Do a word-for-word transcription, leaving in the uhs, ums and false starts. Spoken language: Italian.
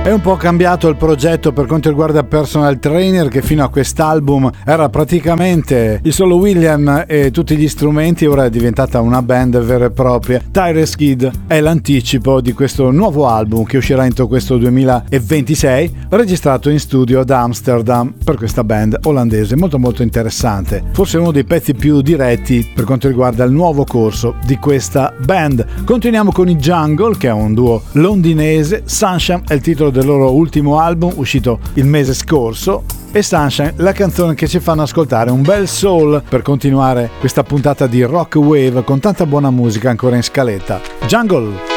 È un po' cambiato il progetto per quanto riguarda Personal Trainer, che fino a quest'album era praticamente il solo William e tutti gli strumenti, ora è diventata una band vera e propria. Tyrus Kid è l'anticipo di questo nuovo album che uscirà entro questo duemilaventisei, registrato in studio ad Amsterdam per questa band olandese molto molto interessante. Forse uno dei pezzi più diretti per quanto riguarda il nuovo corso di questa band. Continuiamo con i Jungle, che è un duo londinese. Sunshine è il titolo del loro ultimo album uscito il mese scorso, e Sunshine la canzone che ci fanno ascoltare un bel soul per continuare questa puntata di Rock Wave con tanta buona musica ancora in scaletta. Jungle.